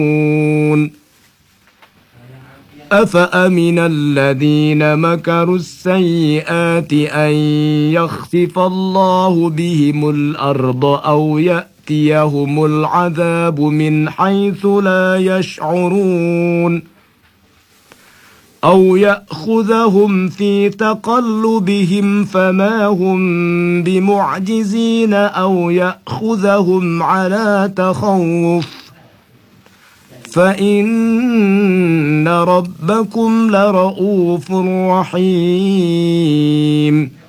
أفأمن الذين مكروا السيئات أن يخسف الله بهم الأرض أو يأتيهم العذاب من حيث لا يشعرون أو يأخذهم في تقلبهم فما هم بمعجزين أو يأخذهم على تخوف فإن ربكم لرؤوف رحيم